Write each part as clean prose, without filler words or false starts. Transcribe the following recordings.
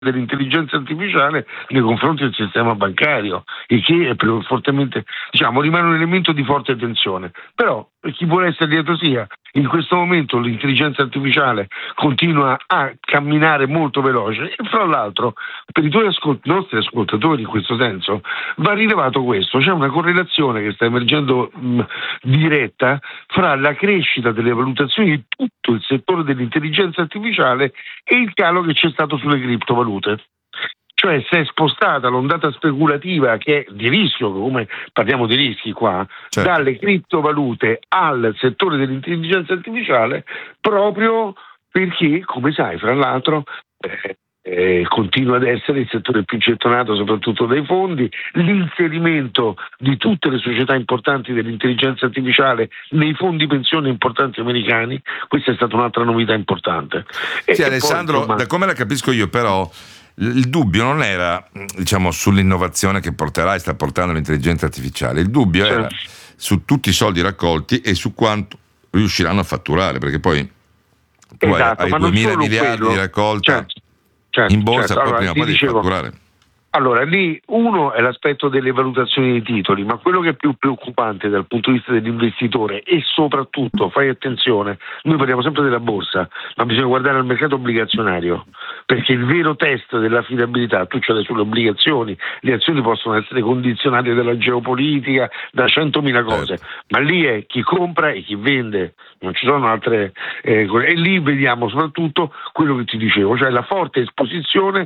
dell'intelligenza artificiale nei confronti del sistema bancario, il che è fortemente, rimane un elemento di forte tensione. Però chi vuole essere dietro sia, in questo momento l'intelligenza artificiale continua a camminare molto veloce e fra l'altro per i tuoi nostri ascoltatori in questo senso va rilevato questo: c'è una correlazione che sta emergendo diretta fra la crescita delle valutazioni di tutto il settore dell'intelligenza artificiale e il calo che c'è stato sulle criptovalute. Cioè si è spostata l'ondata speculativa che è di rischio, come parliamo di rischi qua, certo, dalle criptovalute al settore dell'intelligenza artificiale, proprio perché, come sai, fra l'altro, continua ad essere il settore più gettonato soprattutto dai fondi, l'inserimento di tutte le società importanti dell'intelligenza artificiale nei fondi pensione importanti americani. Questa è stata un'altra novità importante. Sì, Alessandro, da come la capisco io però, il dubbio non era, sull'innovazione che porterà e sta portando l'intelligenza artificiale, il dubbio era su tutti i soldi raccolti e su quanto riusciranno a fatturare, perché poi tu hai 2.000 miliardi di raccolta in borsa, poi prima o poi devi fatturare. Allora, lì uno è l'aspetto delle valutazioni dei titoli, ma quello che è più preoccupante dal punto di vista dell'investitore, e soprattutto, fai attenzione, noi parliamo sempre della borsa, ma bisogna guardare al mercato obbligazionario, perché il vero test dell'affidabilità, tu ce l'hai sulle obbligazioni, le azioni possono essere condizionate dalla geopolitica, da 100.000 cose, ma lì è chi compra e chi vende, non ci sono altre e lì vediamo soprattutto quello che ti dicevo, cioè la forte esposizione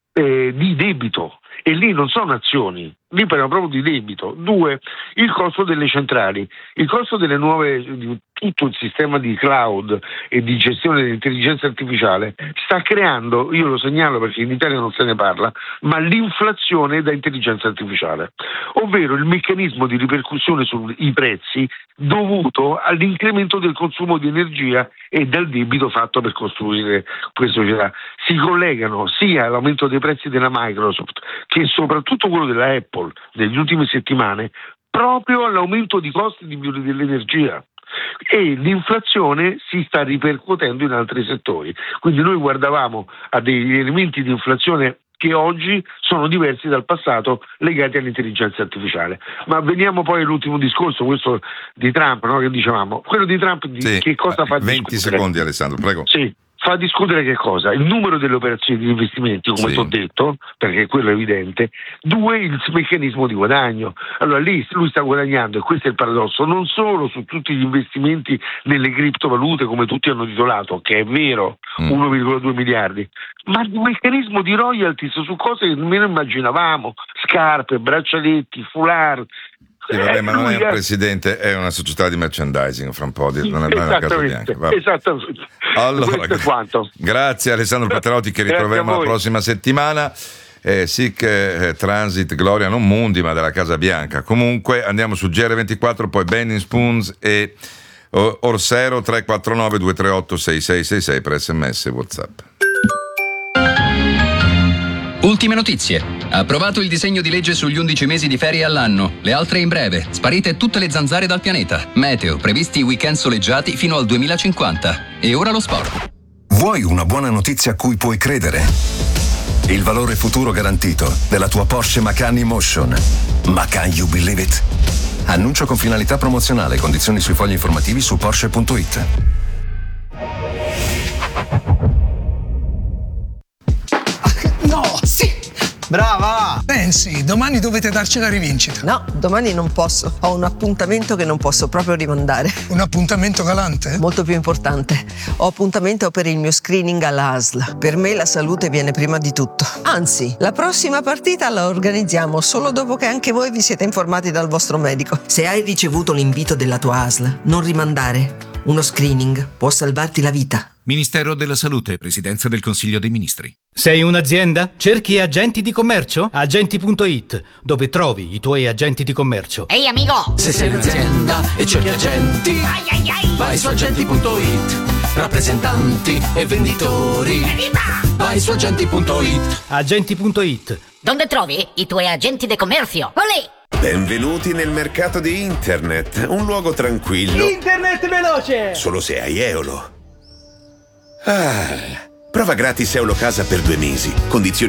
di debito, e lì non sono azioni, lì parliamo proprio di debito. 2, il costo delle centrali, il costo delle nuove, di tutto il sistema di cloud e di gestione dell'intelligenza artificiale sta creando, io lo segnalo perché in Italia non se ne parla, ma l'inflazione da intelligenza artificiale, ovvero il meccanismo di ripercussione sui prezzi dovuto all'incremento del consumo di energia e dal debito fatto per costruire queste società. Si collegano sia all'aumento dei prezzi della Microsoft che soprattutto quello della Apple negli ultime settimane, proprio all'aumento di costi dell'energia, e l'inflazione si sta ripercuotendo in altri settori. Quindi noi guardavamo a degli elementi di inflazione che oggi sono diversi dal passato, legati all'intelligenza artificiale. Ma veniamo poi all'ultimo discorso, questo di Trump, no? Che dicevamo, quello di Trump che cosa fa 20 secondi Alessandro, prego. Sì. Fa discutere che cosa? Il numero delle operazioni di investimenti, come ti ho detto, perché quello è evidente. 2, il meccanismo di guadagno. Allora lì lui sta guadagnando, e questo è il paradosso, non solo su tutti gli investimenti nelle criptovalute, come tutti hanno titolato, che è vero, 1,2 miliardi, ma il meccanismo di royalties su cose che nemmeno immaginavamo, scarpe, braccialetti, foulard. Sì, vabbè, ma non è un presidente, è una società di merchandising, fra un po', non è una casa bianca. Esattamente. Allora, quanto. Grazie Alessandro Patterotti, che ritroveremo la prossima settimana. Sic transit gloria non mundi, ma della Casa Bianca. Comunque andiamo su GR24, poi Benny Spoons e Orsero 349 238 6666 per SMS e WhatsApp. Ultime notizie. Approvato il disegno di legge sugli 11 mesi di ferie all'anno. Le altre in breve. Sparite tutte le zanzare dal pianeta. Meteo. Previsti weekend soleggiati fino al 2050. E ora lo sport. Vuoi una buona notizia a cui puoi credere? Il valore futuro garantito della tua Porsche Macan E-Motion. Ma can you believe it? Annuncio con finalità promozionale. Condizioni sui fogli informativi su Porsche.it. No, sì! Brava! Pensi, domani dovete darci la rivincita. No, domani non posso. Ho un appuntamento che non posso proprio rimandare. Un appuntamento galante? Molto più importante. Ho appuntamento per il mio screening alla ASL. Per me la salute viene prima di tutto. Anzi, la prossima partita la organizziamo solo dopo che anche voi vi siete informati dal vostro medico. Se hai ricevuto l'invito della tua ASL, non rimandare. Uno screening può salvarti la vita. Ministero della Salute, Presidenza del Consiglio dei Ministri. Sei un'azienda? Cerchi agenti di commercio? Agenti.it, dove trovi i tuoi agenti di commercio. Ehi amico! Se sei un'azienda e cerchi agenti, vai su agenti.it. Rappresentanti e venditori, vai su agenti.it. Agenti.it. Dove trovi i tuoi agenti di commercio? Olè! Benvenuti nel mercato di internet, un luogo tranquillo. Internet veloce! Solo se hai Eolo. Prova gratis Eulocasa per 2 mesi. Condizioni